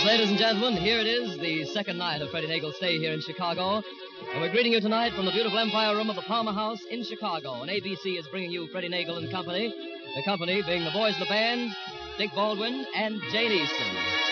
ladies and gentlemen, here it is, the second night of Freddie Nagel's stay here in Chicago. And we're greeting you tonight from the beautiful Empire Room of the Palmer House in Chicago. And ABC is bringing you Freddie Nagel and company. The company being the boys in the band, Dick Baldwin and Jane Easton.